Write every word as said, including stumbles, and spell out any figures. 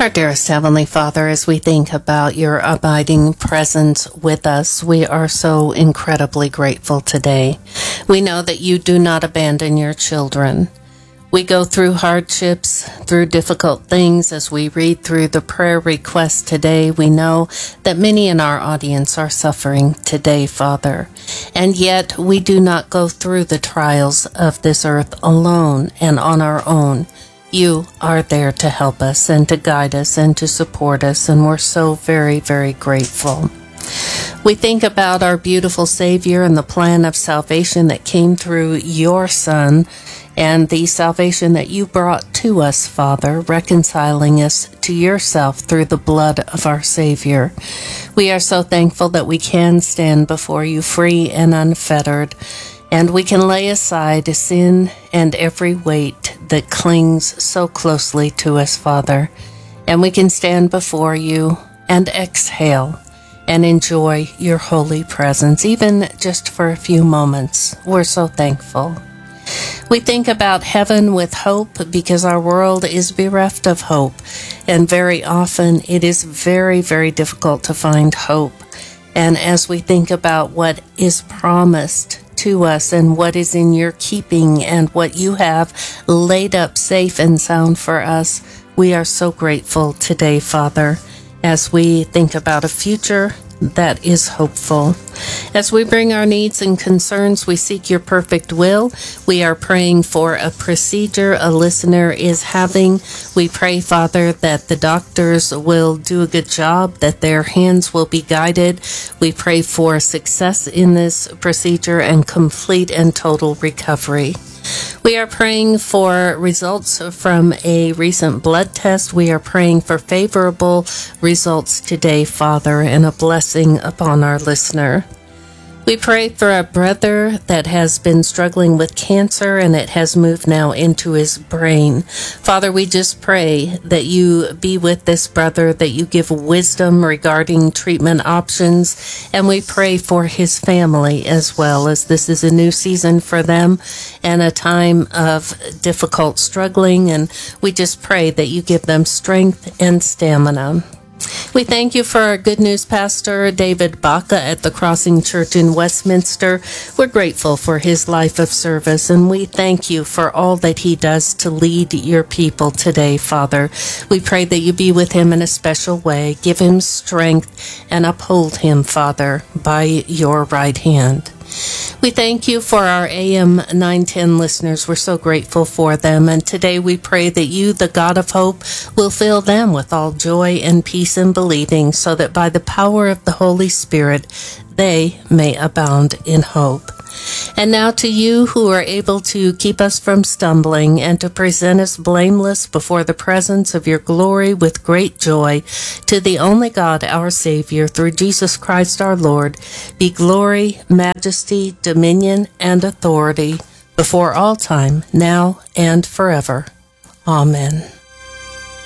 Our dearest Heavenly Father, as we think about your abiding presence with us, we are so incredibly grateful today. We know that you do not abandon your children. We go through hardships, through difficult things. As we read through the prayer requests today, we know that many in our audience are suffering today, Father. And yet we do not go through the trials of this earth alone and on our own. You are there to help us and to guide us and to support us, and we're so very, very grateful. We think about our beautiful Savior and the plan of salvation that came through your Son, and the salvation that you brought to us, Father, reconciling us to yourself through the blood of our Savior. We are so thankful that we can stand before you free and unfettered, and we can lay aside sin and every weight that clings so closely to us, Father. And we can stand before you and exhale and enjoy your holy presence, even just for a few moments. We're so thankful. We think about heaven with hope because our world is bereft of hope. And very often it is very, very difficult to find hope. And as we think about what is promised to us and what is in your keeping and what you have laid up safe and sound for us, we are so grateful today, Father, as we think about a future that is hopeful. As we bring our needs and concerns, we seek your perfect will. We are praying for a procedure a listener is having. We pray, Father, that the doctors will do a good job, that their hands will be guided. We pray for success in this procedure and complete and total recovery. We are praying for results from a recent blood test. We are praying for favorable results today, Father, and a blessing upon our listener. We pray for a brother that has been struggling with cancer and it has moved now into his brain. Father, we just pray that you be with this brother, that you give wisdom regarding treatment options, and we pray for his family as well, as this is a new season for them and a time of difficult struggling, and we just pray that you give them strength and stamina. We thank you for our good news pastor, David Baca at the Crossing Church in Westminster. We're grateful for his life of service, and we thank you for all that he does to lead your people today, Father. We pray that you be with him in a special way. Give him strength and uphold him, Father, by your right hand. We thank you for our A M nine ten listeners. We're so grateful for them. And today we pray that you, the God of hope, will fill them with all joy and peace in believing, so that by the power of the Holy Spirit, they may abound in hope. And now to you who are able to keep us from stumbling and to present us blameless before the presence of your glory with great joy, to the only God, our Savior, through Jesus Christ our Lord, be glory, majesty, dominion, and authority before all time, now and forever. Amen.